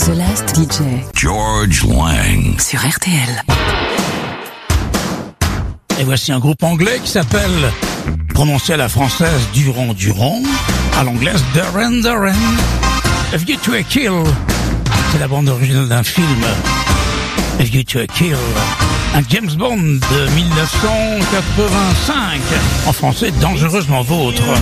The Last DJ. George Lang. Sur RTL. Et voici un groupe anglais qui s'appelle, prononcé à la française, Durand Durand, à l'anglaise Duran Duran. A View to a Kill. C'est la bande originale d'un film. A View to a Kill. Un James Bond de 1985. En français, Dangereusement Vôtre.